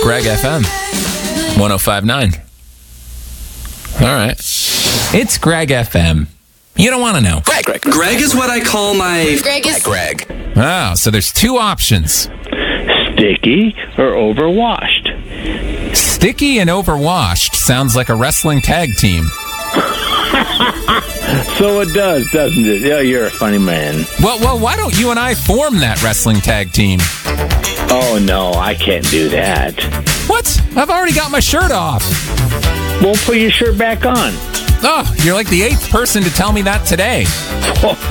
Greg FM 105.9. All right. It's Greg FM. You don't want to know. Greg is what I call my... Greg. Oh, so there's two options. Sticky or overwashed? Sticky and overwashed sounds like a wrestling tag team. So it does, doesn't it? Yeah, you're a funny man. Well, why don't you and I form that wrestling tag team? Oh, no, I can't do that. What? I've already got my shirt off. Well, put your shirt back on. Oh, you're like the 8th person to tell me that today.